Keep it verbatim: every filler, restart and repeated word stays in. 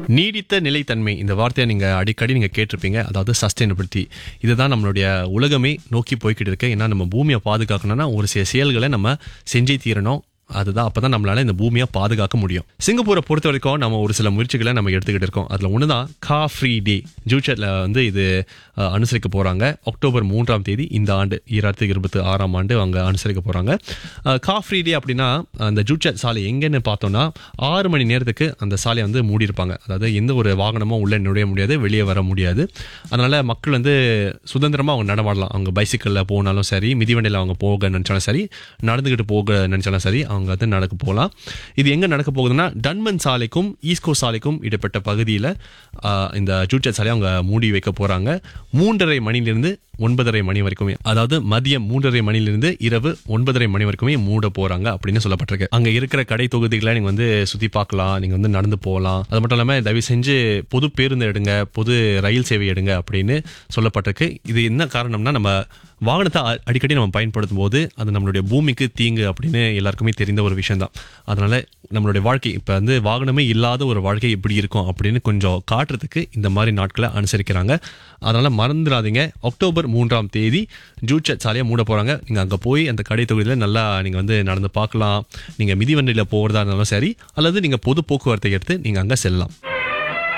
நீடித்த நிலைத்தன்மை இந்த வார்த்தையை நீங்கள் அடிக்கடி நீங்கள் கேட்டிருப்பீங்க. அதாவது சஸ்டைனபிலிட்டி. இதுதான் நம்மளுடைய உலகமே நோக்கி போய்கிட்டு இருக்கு. ஏன்னா நம்ம பூமியை பாதுகாக்கணும்னா ஒரு சில செயல்களை நம்ம செஞ்சே தீரணும். அதுதான் அப்பதான் நம்மளால இந்த பூமியை பாதுகாக்க முடியும். சிங்கப்பூரை பொறுத்த வரைக்கும் நம்ம ஒரு சில முயற்சிகளை நம்ம எடுத்துக்கிட்டு இருக்கோம். அதுல ஒண்ணுதான் கா ஃப்ரீ டே. ஜூச்சர்ல வந்து இது அனுசரிக்க போறாங்க. அக்டோபர் மூன்றாம் தேதி இந்த ஆண்டு இரண்டாயிரத்தி இருபத்தி ஆறாம் ஆண்டு அவங்க அனுசரிக்க போறாங்க. கா ஃப்ரீ டே அப்படின்னா அந்த ஜூச்சர் சாலை எங்கன்னு பார்த்தோம்னா ஆறு மணி நேரத்துக்கு அந்த சாலையை வந்து மூடி இருப்பாங்க. அதாவது எந்த ஒரு வாகனமும் உள்ள நுழைய முடியாது, வெளியே வர முடியாது. அதனால மக்கள் வந்து சுதந்திரமா அவங்க நடமாடலாம். அவங்க பைசிக்கிளில் போனாலும் சரி, மிதிவண்டியில் அவங்க போக நினைச்சாலும் சரி, நடந்துகிட்டு போக நினைச்சாலும் சரி, அவங்க வந்து நடக்க போகலாம். இது எங்க நடக்க போகுதுன்னா டன்மன் சாலைக்கும் ஈஸ்கோ சாலைக்கும் இடைப்பட்ட பகுதியில் இந்த ஜூச்சர் சாலையை அவங்க மூடி வைக்க போறாங்க. மூன்றரை மணிலிருந்து ஒன்பதரை மணி வரைக்குமே, அதாவது மதியம் மூன்றரை மணிலிருந்து இரவு ஒன்பதரை மணி வரைக்குமே மூட போறாங்க அப்படின்னு சொல்லப்பட்டிருக்கு. அங்க இருக்கிற கடை தொகுதிகளை நீங்க வந்து சுத்தி பார்க்கலாம், நீங்க வந்து நடந்து போகலாம். அது மட்டும் இல்லாம தயவு செஞ்சு பொது பேருந்து எடுங்க, பொது ரயில் சேவை எடுங்க அப்படின்னு சொல்லப்பட்டிருக்கு. இது என்ன காரணம்னா நம்ம வாகனத்தை அடிக்கடி நம்ம பயன்படுத்தும் போது அது நம்மளுடைய பூமிக்கு தீங்கு அப்படின்னு எல்லாருக்குமே தெரிந்த ஒரு விஷயம் தான். அதனால நம்மளுடைய வாழ்க்கை இப்ப வந்து வாகனமே இல்லாத ஒரு வாழ்க்கை எப்படி இருக்கும் அப்படின்னு கொஞ்சம் காட்டுறதுக்கு இந்த மாதிரி நாட்களை அனுசரிக்கிறாங்க. அதனால மறந்துடாதீங்க. அக்டோபர் மூன்றாம் தேதி ஜூச்சர் சாலையை மூட போறாங்க. நீங்க அங்க போய் அந்த கடை தொகுதியில நல்லா நீங்க வந்து நடந்து பார்க்கலாம். நீங்க மிதிவண்டியில போறதா இருந்தாலும் சரி, அல்லது நீங்க பொது போக்குவரத்தை எடுத்து நீங்க அங்க செல்லலாம்.